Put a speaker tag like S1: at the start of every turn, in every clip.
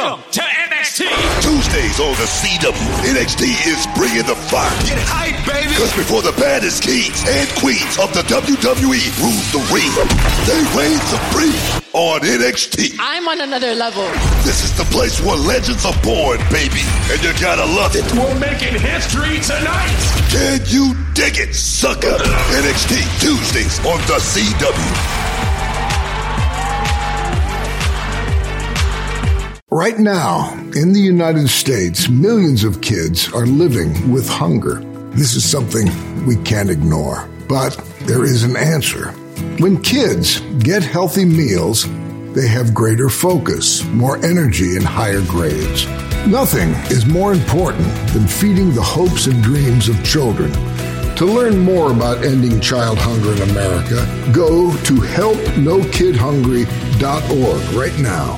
S1: Welcome to NXT.
S2: Tuesdays on the CW, NXT is bringing the fire.
S1: Get hype, baby.
S2: Because before the baddest kings and queens of the WWE rule the ring, they reign supreme on NXT.
S3: I'm on another level.
S2: This is the place where legends are born, baby. And you gotta love it.
S1: We're making history tonight.
S2: Can you dig it, sucker? NXT Tuesdays on the CW.
S4: Right now, in the United States, millions of kids are living with hunger. This is something we can't ignore, but there is an answer. When kids get healthy meals, they have greater focus, more energy, and higher grades. Nothing is more important than feeding the hopes and dreams of children. To learn more about ending child hunger in America, go to helpnokidhungry.org right now.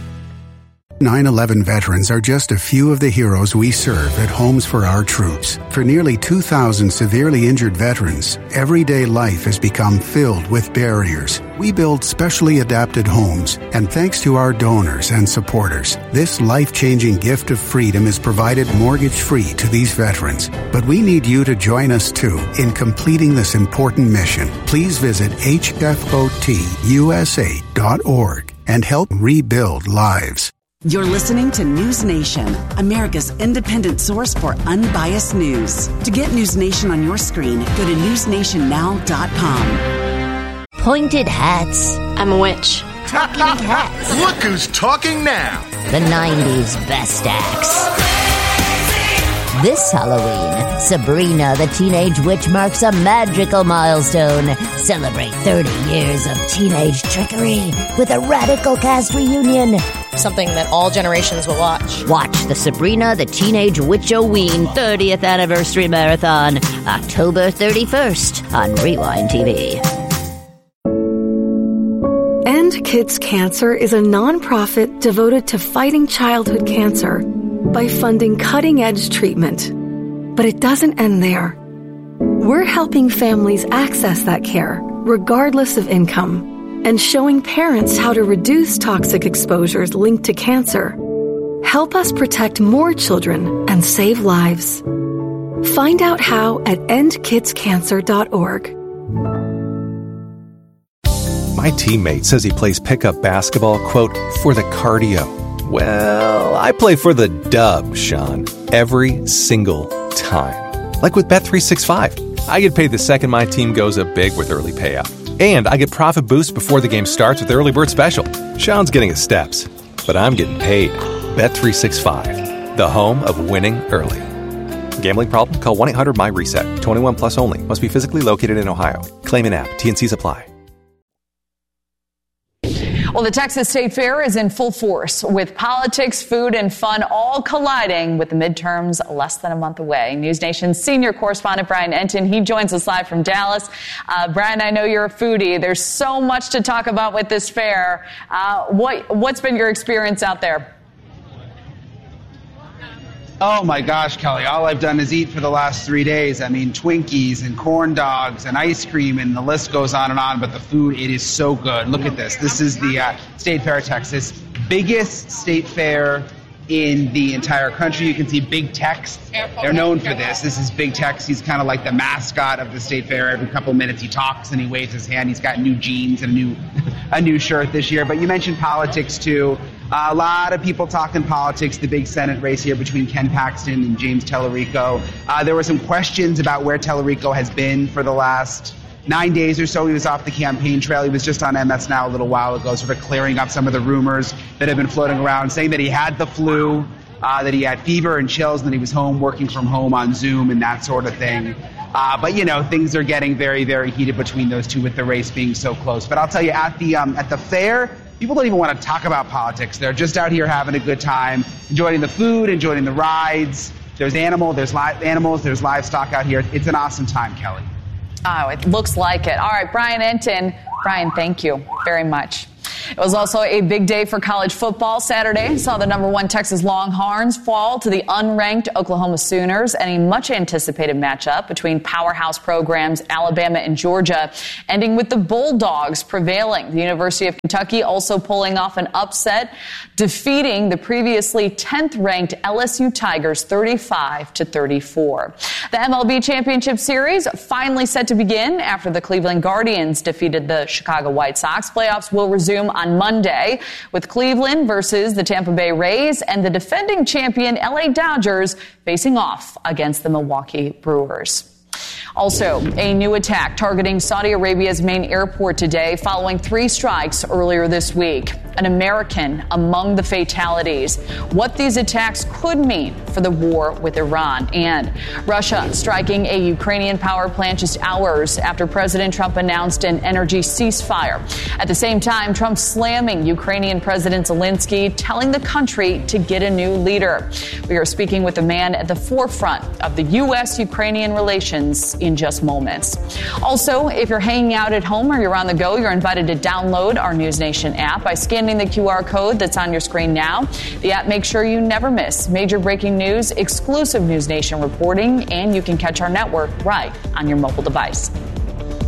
S5: 9/11 veterans are just a few of the heroes we serve at Homes for Our Troops. For nearly 2,000 severely injured veterans, everyday life has become filled with barriers. We build specially adapted homes, and thanks to our donors and supporters, this life-changing gift of freedom is provided mortgage-free to these veterans. But we need you to join us, too, in completing this important mission. Please visit hfotusa.org and help rebuild lives.
S6: You're listening to News Nation, America's independent source for unbiased news. To get News Nation on your screen, go to newsnationnow.com.
S7: Pointed hats.
S3: I'm a witch.
S7: Talking hats.
S1: Look who's talking now.
S7: The 90s best acts. This Halloween, Sabrina the Teenage Witch marks a magical milestone. Celebrate 30 years of teenage trickery with a radical cast reunion.
S3: Something that all generations will watch.
S7: Watch the Sabrina the Teenage Witch-O-Ween 30th Anniversary Marathon, October 31st on Rewind TV.
S8: End Kids Cancer is a nonprofit devoted to fighting childhood cancer by funding cutting-edge treatment. But it doesn't end there. We're helping families access that care, regardless of income, and showing parents how to reduce toxic exposures linked to cancer. Help us protect more children and save lives. Find out how at endkidscancer.org.
S9: My teammate says he plays pickup basketball, quote, for the cardio. Well, I play for the dub, Sean, every single time. Like with Bet365. I get paid the second my team goes up big with early payout. And I get profit boost before the game starts with Early Bird Special. Sean's getting his steps, but I'm getting paid. Bet365, the home of winning early. Gambling problem? Call 1-800-MY-RESET. 21 plus only. Must be physically located in Ohio. Claim in app. T&Cs apply.
S10: Well, the Texas State Fair is in full force with politics, food, and fun all colliding with the midterms less than a month away. News Nation's senior correspondent Brian Entin, he joins us live from Dallas. Brian, I know you're a foodie. There's so much to talk about with this fair. What's been your experience out there?
S11: Oh my gosh, Kelly, all I've done is eat for the last 3 days. I mean, Twinkies and corn dogs and ice cream, and the list goes on, but the food, it is so good. Look at this. This is the State Fair, Texas. Biggest state fair in the entire country. You can see Big Tex. They're known for this. This is Big Tex. He's kind of like the mascot of the State Fair. Every couple minutes he talks and he waves his hand. He's got new jeans and a new shirt this year. But you mentioned politics, too. A lot of people talking politics, the big Senate race here between Ken Paxton and James Tellerico. There were some questions about where Tellerico has been for the last 9 days or so. He was off the campaign trail. He was just on MS Now a little while ago, sort of clearing up some of the rumors that have been floating around, saying that he had the flu, that he had fever and chills, and that he was home working from home on Zoom and that sort of thing. But, you know, things are getting very, very heated between those two with the race being so close. But I'll tell you, at the fair, people don't even want to talk about politics. They're just out here having a good time, enjoying the food, enjoying the rides. There's animals, there's livestock out here. It's an awesome time, Kelly.
S10: Oh, it looks like it. All right, Brian Entin. Brian, thank you very much. It was also a big day for college football. Saturday saw the number 1 Texas Longhorns fall to the unranked Oklahoma Sooners, and a much anticipated matchup between powerhouse programs Alabama and Georgia, ending with the Bulldogs prevailing. The University of Kentucky also pulling off an upset, defeating the previously 10th ranked LSU Tigers 35-34. The MLB Championship Series finally set to begin after the Cleveland Guardians defeated the Chicago White Sox. Playoffs will resume on Monday with Cleveland versus the Tampa Bay Rays and the defending champion LA Dodgers facing off against the Milwaukee Brewers. Also, a new attack targeting Saudi Arabia's main airport today following 3 strikes earlier this week. An American among the fatalities. What these attacks could mean for the war with Iran. And Russia striking a Ukrainian power plant just hours after President Trump announced an energy ceasefire. At the same time, Trump slamming Ukrainian President Zelensky, telling the country to get a new leader. We are speaking with the man at the forefront of the U.S.-Ukrainian relations in just moments. Also, if you're hanging out at home or you're on the go, you're invited to download our News Nation app by scanning the QR code that's on your screen now. The app makes sure you never miss major breaking news, exclusive News Nation reporting, and you can catch our network right on your mobile device.